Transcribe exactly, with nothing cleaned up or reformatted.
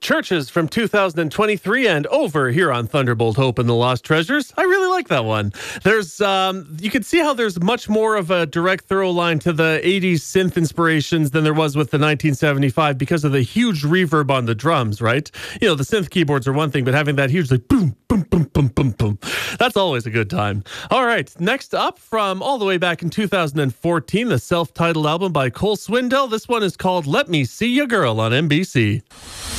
Churches from two thousand twenty-three and over here on Thunderbolt Hope and the Lost Treasures. I really like that one. There's, um, you can see how there's much more of a direct throw line to the eighties synth inspirations than there was with the nineteen seventy-five because of the huge reverb on the drums, right? You know, the synth keyboards are one thing, but having that huge like boom, boom, boom, boom, boom, boom, that's always a good time. All right, next up from all the way back in two thousand fourteen, the self-titled album by Cole Swindell. This one is called Let Me See Ya Girl on N B C.